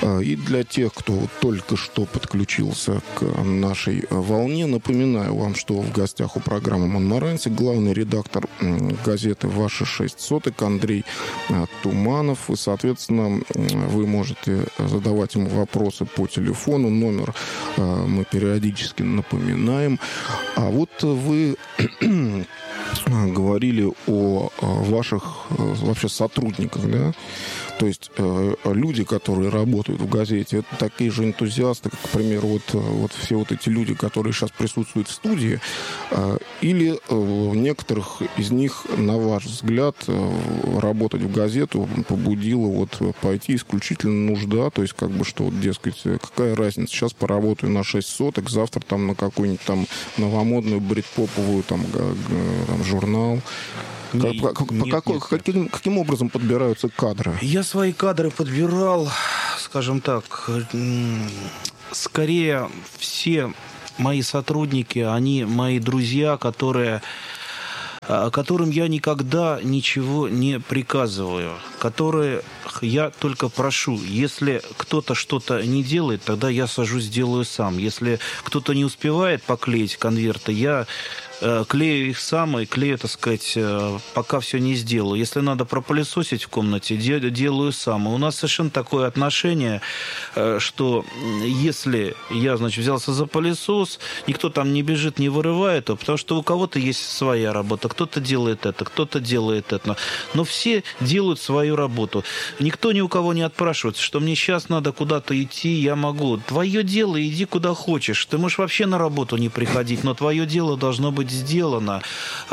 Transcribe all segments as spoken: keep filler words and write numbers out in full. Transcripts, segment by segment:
И для тех, кто только что подключился к нашей волне, напоминаю вам, что в гостях у программы «Монморанси» главный редактор газеты «Ваши шесть соток» Андрей Туманов. И, соответственно, вы можете задавать ему вопросы по телефону. Номер мы периодически напоминаем. А вот вы говорили о ваших вообще сотрудниках, да? То есть э, люди, которые работают в газете, это такие же энтузиасты, как, к примеру, вот, вот все вот эти люди, которые сейчас присутствуют в студии, э, или э, некоторых из них, на ваш взгляд, э, работать в газету побудила вот пойти исключительно нужда, то есть как бы что, вот, дескать, какая разница, сейчас поработаю на шесть соток, завтра там на какую-нибудь там новомодную брит-поповую там, там журнал. Не, по, по, нет, какой, нет, каким, каким образом подбираются кадры? Я свои кадры подбирал, скажем так, скорее все мои сотрудники, они мои друзья, которые, которым я никогда ничего не приказываю, которые я только прошу. Если кто-то что-то не делает, тогда я сажусь, делаю сам. Если кто-то не успевает поклеить конверты, я клею их сам и клею, так сказать, пока все не сделаю. Если надо пропылесосить в комнате, делаю сам. И у нас совершенно такое отношение, что если я, значит, взялся за пылесос, никто там не бежит, не вырывает его, потому что у кого-то есть своя работа, кто-то делает это, кто-то делает это. Но все делают свою работу. Никто ни у кого не отпрашивается, что мне сейчас надо куда-то идти, я могу. Твое дело, иди куда хочешь. Ты можешь вообще на работу не приходить, но твое дело должно быть сделано,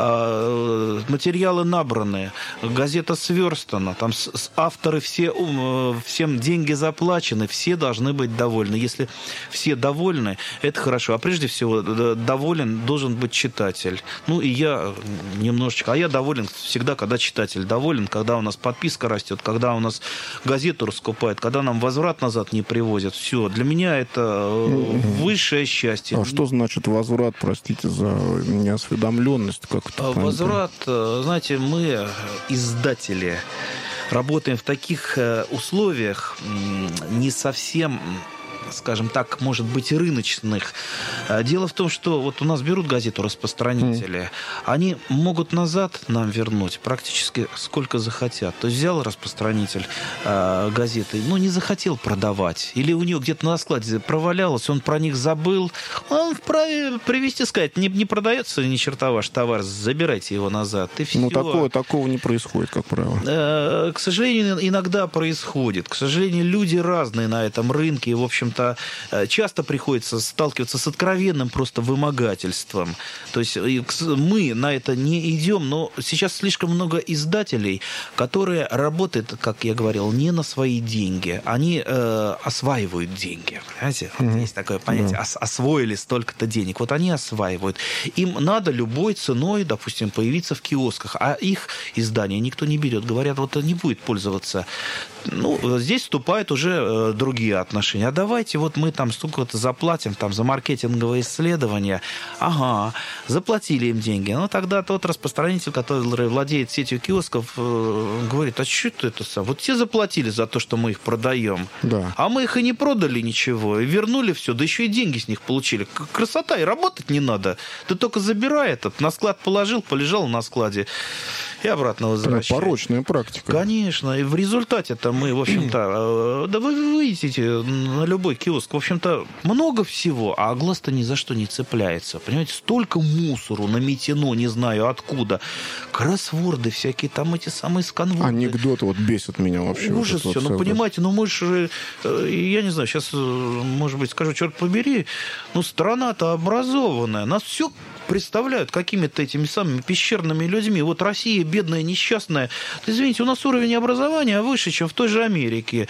материалы набраны, газета сверстана, там авторы все, всем деньги заплачены, все должны быть довольны. Если все довольны, это хорошо. А прежде всего доволен должен быть читатель. Ну и я немножечко, а я доволен всегда, когда читатель доволен, когда у нас подписка растет, когда у нас газету раскупают, когда нам возврат назад не привозят. Все, для меня это высшее счастье. А что значит возврат, простите за неосведомленность как-то? Возврат, знаете, мы, издатели, работаем в таких условиях не совсем, скажем так, может быть, рыночных. Дело в том, что вот у нас берут газету распространители, mm. они могут назад нам вернуть практически сколько захотят. То есть взял распространитель э, газеты, но не захотел продавать. Или у него где-то на складе провалялось, он про них забыл. Он вправе привезти, сказать, не, не продается ни черта ваш товар, забирайте его назад. И все. Ну, такого, такого не происходит, как правило. Э, к сожалению, иногда происходит. К сожалению, люди разные на этом рынке. И, в общем-то, часто приходится сталкиваться с откровенным просто вымогательством. То есть мы на это не идем, но сейчас слишком много издателей, которые работают, как я говорил, не на свои деньги. Они э, осваивают деньги. Понимаете? Mm-hmm. Вот есть такое понятие. Yeah. Ос- освоили столько-то денег. Вот они осваивают. Им надо любой ценой, допустим, появиться в киосках, а их издания никто не берет. Говорят, вот не будет пользоваться. Ну, здесь вступают уже э, другие отношения. А давайте вот мы там столько-то заплатим там, за маркетинговые исследования. Ага, заплатили им деньги. Но тогда тот распространитель, который владеет сетью киосков, э, говорит, а что это сам? Вот те заплатили за то, что мы их продаем. Да. А мы их и не продали ничего. И вернули все, да еще и деньги с них получили. Красота, и работать не надо. Ты только забирай этот, на склад положил, полежал на складе. И обратно возвращаешь. Порочная практика. Конечно. И в результате-то мы, в общем-то, да вы выйдете на любой киоск, в общем-то, много всего, а глаз-то ни за что не цепляется. Понимаете, столько мусору наметено, не знаю откуда. Кроссворды всякие, там эти самые сканворды. Анекдоты вот бесят меня вообще. Ужас вот все. вот ну, это. понимаете, ну мы же, я не знаю, сейчас, может быть, скажу, черт побери, ну, страна-то образованная. Нас все представляют какими-то этими самыми пещерными людьми. Вот Россия бедная, несчастная. Извините, у нас уровень образования выше, чем в той же Америке.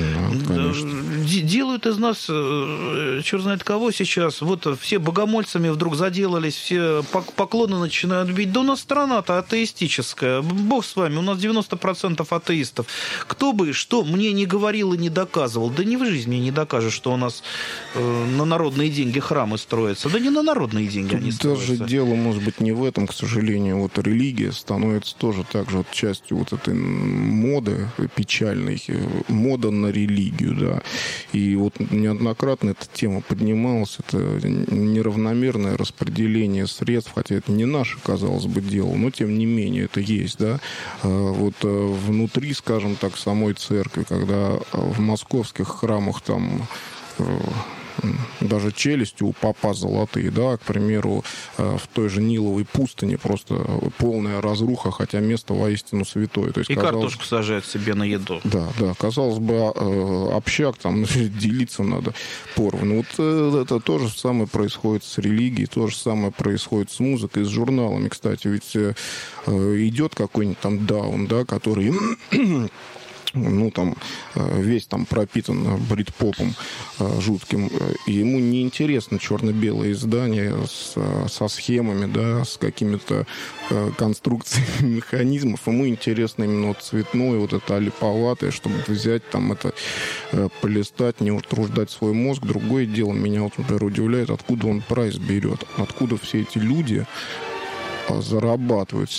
Ну, делают из нас, черт знает кого сейчас. Вот все богомольцами вдруг заделались, все поклоны начинают бить. Да у нас страна-то атеистическая. Бог с вами, у нас девяносто процентов атеистов. Кто бы что мне не говорил и не доказывал. Да ни в жизни не докажешь, что у нас на народные деньги храмы строятся. Да не на народные деньги они строятся. даже дело, может быть, не в этом, к сожалению. Вот религия становится тоже также вот частью вот этой моды печальной, мода на религию, да. И вот неоднократно эта тема поднималась, это неравномерное распределение средств, хотя это не наше, казалось бы, дело, но тем не менее это есть, да. Вот внутри, скажем так, самой церкви, когда в московских храмах там даже челюсти у попа золотые, да, к примеру, в той же Ниловой пустыне просто полная разруха, хотя место воистину святое. То есть, и казалось... картошку сажают себе на еду. Да, да, казалось бы, общак, там делиться надо поровну. Вот это то же самое происходит с религией, то же самое происходит с музыкой, с журналами, кстати, ведь идет какой-нибудь там даун, да, который... ну, там, весь там пропитан брит-попом жутким, и ему неинтересно черно-белое издание с, со схемами, да, с какими-то конструкциями механизмов. Ему интересно именно вот цветное, вот это олиповатое, чтобы взять там это, полистать, не утруждать свой мозг. Другое дело, меня вот, например, удивляет, откуда он прайс берет, откуда все эти люди зарабатывают